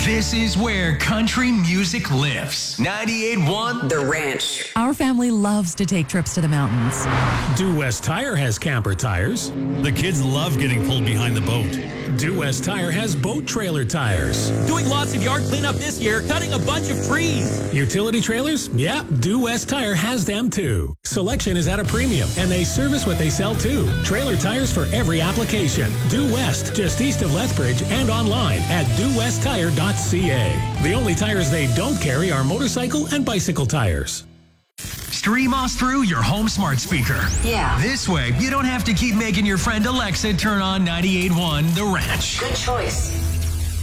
This is where country music lives. 98.1 The Ranch. Our family loves to take trips to the mountains. Due West Tire has camper tires. The kids love getting pulled behind the boat. Due West Tire has boat trailer tires. Doing lots of yard cleanup this year, cutting a bunch of trees. Utility trailers? Yeah, Due West Tire has them too. Selection is at a premium, and they service what they sell too. Trailer tires for every application. Due West, just east of Lethbridge, and online at duewesttire.ca. The only tires they don't carry are motorcycle and bicycle tires. Stream us through your home smart speaker. Yeah. This way, you don't have to keep making your friend Alexa turn on 98.1 The Ranch. Good choice.